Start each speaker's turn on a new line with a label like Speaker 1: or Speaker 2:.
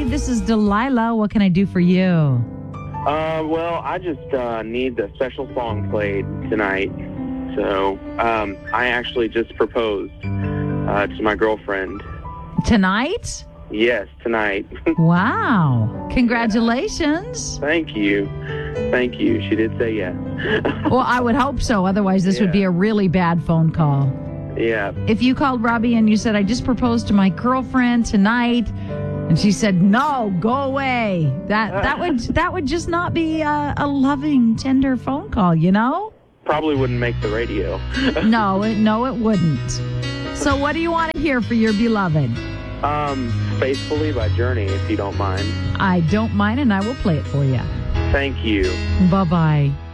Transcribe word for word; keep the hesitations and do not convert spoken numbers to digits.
Speaker 1: Robbie. This is Delilah. What can I do for you?
Speaker 2: Uh, well, I just uh, need the special song played tonight. So um, I actually just proposed uh, to my girlfriend.
Speaker 1: Tonight?
Speaker 2: Yes, tonight.
Speaker 1: Wow. Congratulations.
Speaker 2: Thank you. Thank you. She did say yes.
Speaker 1: Well, I would hope so. Otherwise, this
Speaker 2: Yeah.
Speaker 1: would be a really bad phone call.
Speaker 2: Yeah.
Speaker 1: If you called Robbie and you said, I just proposed to my girlfriend tonight, and she said, no, go away. That that would that would just not be a, a loving, tender phone call, you know?
Speaker 2: Probably wouldn't make the radio.
Speaker 1: No, it, no, it wouldn't. So what do you want to hear for your beloved?
Speaker 2: Um, Faithfully by Journey, if you don't mind.
Speaker 1: I don't mind, and I will play it for you.
Speaker 2: Thank you.
Speaker 1: Bye-bye.